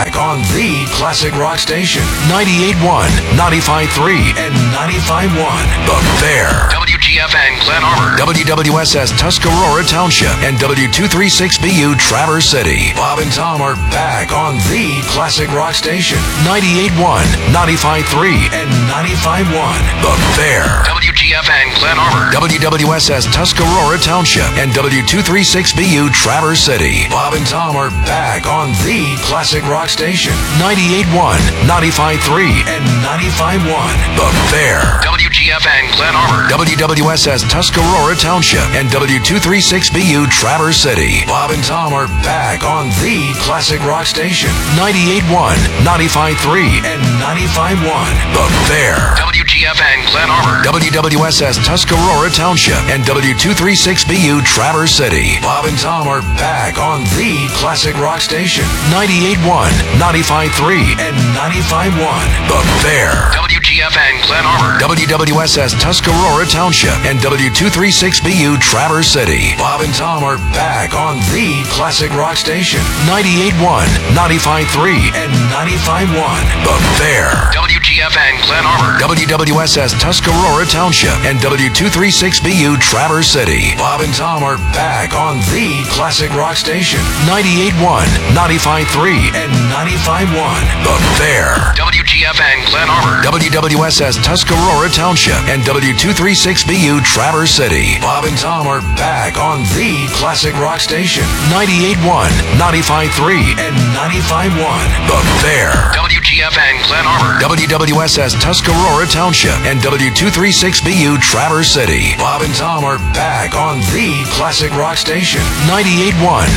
back on the classic rock station. 98.1, 95.3, and 95.1. The Bear. WGFN Glen Arbor. WWSS Tuscarora Township. And W236BU Traverse City. Bob and Tom are back on the classic rock station. 98.1, 95.3, and 95.1. The Bear. WGFN Glen Arbor. WWSS Tuscarora Township. And W236BU Traverse City. Bob and Tom are back on the classic rock station. 98.1, 95.3, and 95.1. The Bear. WGFN Glen Arbor. WWSS Tuscarora Township. And W236BU Traverse City. Bob and Tom are back on the classic rock station. 98.1, 95.3, and 95.1. The Bear. WGFN Glen Arbor. WWSS Tuscarora Township. And W236BU Traverse City. Bob and Tom are back on the classic rock station. 98.1, 95.3, and 95.1. The Bear. WGFN Glen Arbor. WWSS Tuscarora Township. And W236BU Traverse City. Bob and Tom are back on the classic rock station. 98.1, 95.3, and 95.1. The Bear. WGFN Glen Arbor. WWSS Tuscarora Township. And W236BU Traverse City. Bob and Tom are back on the classic rock station. 98.1, 95.3, and 95.1. The Bear. WGFN Glen Arbor. WWSS Tuscarora Township. And W236BU Traverse City. Bob and Tom are back on the classic rock station. 98.1, 95.3, and 95.1. The Bear. WGFN Glen Arbor. WWSS Tuscarora Township. And W236BU Traverse City. Bob and Tom are back on the classic rock station. 98.1,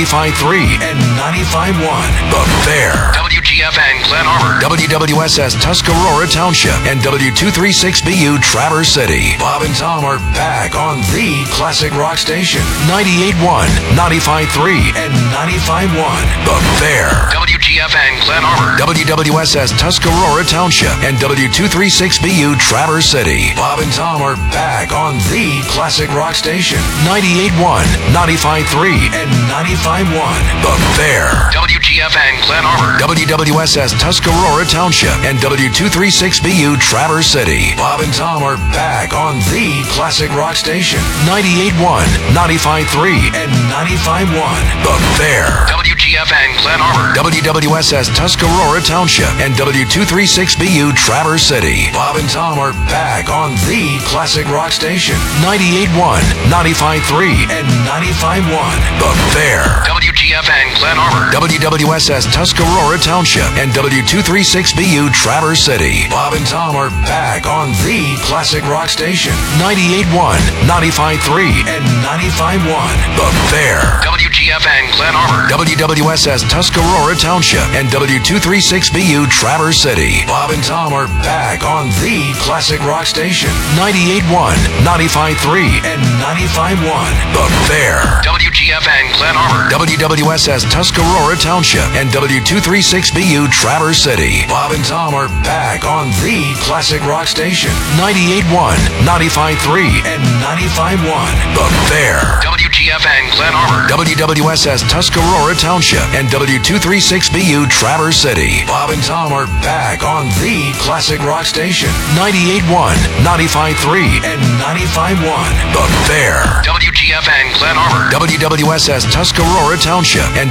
95.3, and 95.1. The Bear. WGFN Glen Arbor. WWSS Tuscarora Township. And W236BU Traverse City. Bob and Tom are back on the classic rock station. 98.1, 95.3, and 95.1. The Bear. WGFN Glen Arbor. WWSS Tuscarora Township. And W236BU Traverse City. Bob and Tom are back on the classic rock station. 98.1, 95.3, and 95.1. The Bear. WGFN Glen Arbor. WWSS Tuscarora Township. And W236BU Traverse City. Bob and Tom are back on the classic rock station. 98.1, 95.3, and 95.1. The Bear. WGFN Glen Arbor. WWSS Tuscarora Township. And W236BU Traverse City. Bob and Tom are back on the classic rock station. 98.1, 95.3, and 95.1. The Bear. WGFN Glen Arbor. WWSS Tuscarora Township. And W236BU Traverse City. Bob and Tom are back on the classic rock station. 98.1, 95.3, and 95.1. The Bear. WGFN Glen Arbor. WWSS Tuscarora Township. And W236BU Traverse City. Bob and Tom are back on the classic rock station. 98.1, 95.3, and 95.1. The Bear. WGFN Glen Arbor. WWSS Tuscarora Township. And W236BU Traverse City. Bob and Tom are back on the classic rock station. 98.1, 95.3, and 95.1. The Bear. WGFN Glen Arbor. WWSS Tuscarora Township. And W236BU Traverse City. Bob and Tom are back on the classic rock station. 98.1, 95.3, and 95.1. The Bear. WGFN Glen Arbor. WWSS Tuscarora Township. And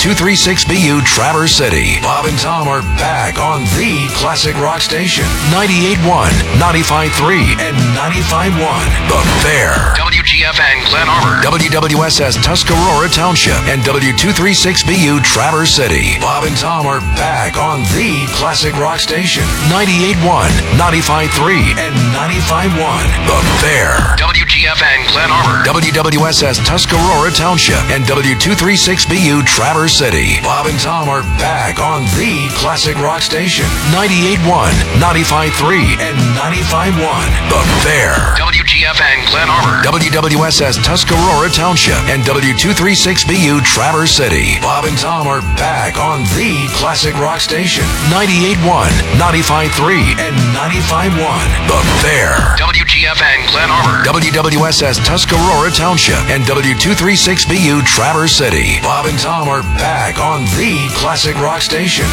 W236BU Traverse City. Bob and Tom are back on the classic rock station. 98.1, 95.3, and 95.1. The Bear. WGFN Glen Arbor. WWSS Tuscarora Township. And W236BU Traverse City. Bob and Tom are back on the classic rock station. 98.1, 95.3, and 95.1. The Bear. WGFN Glen Arbor. WWSS Tuscarora Township. And W236BU Traverse City. Bob and Tom are back on the classic rock station. 98.1, 95.3, and 95.1. The Bear. WGFN Glen Arbor. WWSS Tuscarora Township. And W236BU Traverse City. Bob and Tom are back on the classic rock station. 98.1, 95.3, and 95.1. The Bear. WGFN Glen Arbor. WWSS Tuscarora Township. And W236BU Traverse City. Bob and Tom are back on the classic rock station.